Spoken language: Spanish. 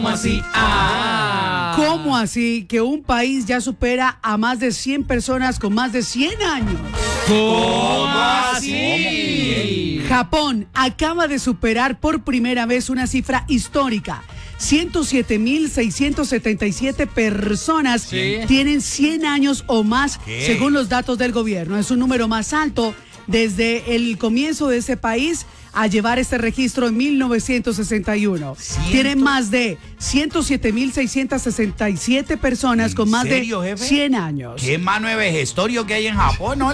así? ¿Cómo así que un país ya supera a más de 100 personas con más de 100 años? ¿Cómo así? Japón acaba de superar por primera vez una cifra histórica. 107.677 personas tienen 100 años o más, según los datos del gobierno. Es un número más alto desde el comienzo de ese país a llevar este registro en 1961. Tienen más de 107.667 personas con más de 100 años. ¿Qué mano de vejestorio que hay en Japón, no?